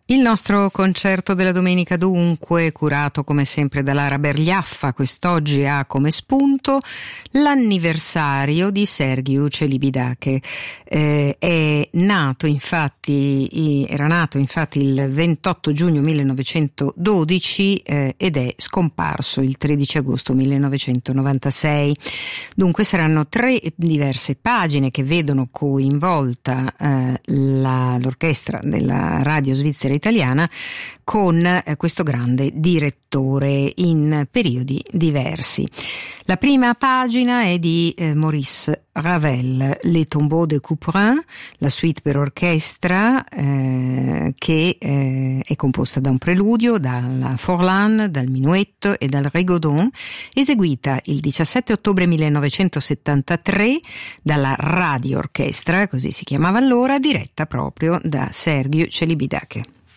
Il nostro concerto della domenica dunque, curato come sempre da Lara Bergliaffa, quest'oggi ha come spunto l'anniversario di Sergiu Celibidache. Era nato infatti il 28 giugno 1912 ed è scomparso il 13 agosto 1996. Dunque saranno 3 diverse pagine che vedono coinvolta l'orchestra della radio svizzera italiana con questo grande direttore in periodi diversi. La prima pagina è di Maurice Ravel, Les Tombeaux de Couperin, la suite per orchestra che è composta da un preludio, dalla Forlan, dal minuetto e dal Rigaudon, eseguita il 17 ottobre 1973 dalla Radio Orchestra, così si chiamava allora, diretta proprio da Sergiu Celibidache.